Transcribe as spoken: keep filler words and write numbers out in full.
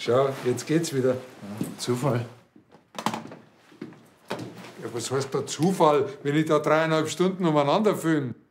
Schau, jetzt geht's wieder. Ja, Zufall. Ja, was heißt da Zufall, wenn ich da dreieinhalb Stunden umeinander filme?